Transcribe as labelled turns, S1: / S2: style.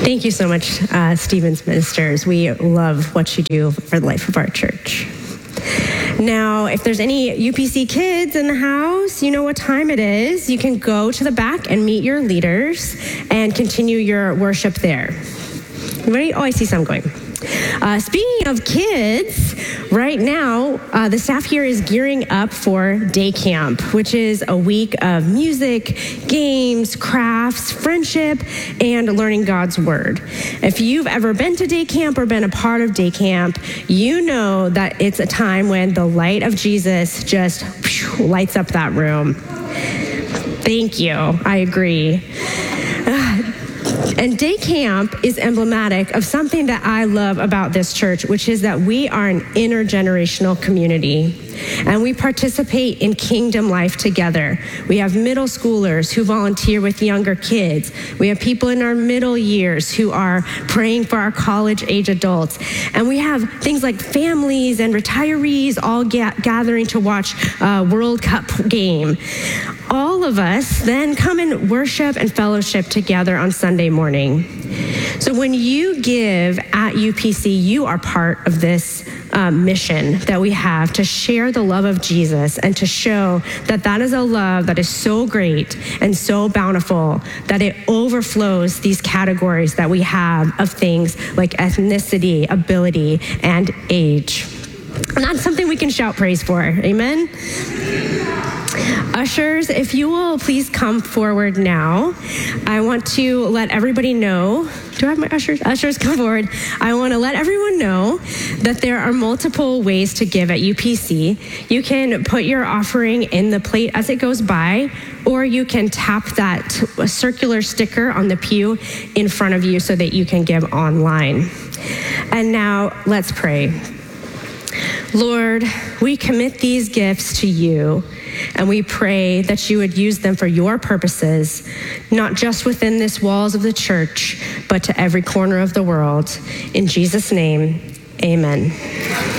S1: Thank you so much, Stevens Ministers. We love what you do for the life of our church. Now, if there's any UPC kids in the house, you know what time it is. You can go to the back and meet your leaders and continue your worship there. Ready? Oh, I see some going. Speaking of kids, right now, the staff here is gearing up for day camp, which is a week of music, games, crafts, friendship, and learning God's word. If you've ever been to day camp or been a part of day camp, you know that it's a time when the light of Jesus just lights up that room. Thank you. I agree. And day camp is emblematic of something that I love about this church, which is that we are an intergenerational community. And we participate in kingdom life together. We have middle schoolers who volunteer with younger kids. We have people in our middle years who are praying for our college-age adults. And we have things like families and retirees all gathering to watch a World Cup game. All of us then come and worship and fellowship together on Sunday morning. So when you give at UPC, you are part of this mission that we have to share the love of Jesus and to show that that is a love that is so great and so bountiful that it overflows these categories that we have of things like ethnicity, ability, and age. And that's something we can shout praise for. Amen? Ushers, if you will please come forward now. I want to let everybody know. Do I have my ushers? Ushers, come forward. I want to let everyone know that there are multiple ways to give at UPC. You can put your offering in the plate as it goes by, or you can tap that circular sticker on the pew in front of you so that you can give online. And now let's pray. Lord, we commit these gifts to you, and we pray that you would use them for your purposes, not just within these walls of the church, but to every corner of the world. In Jesus' name, amen.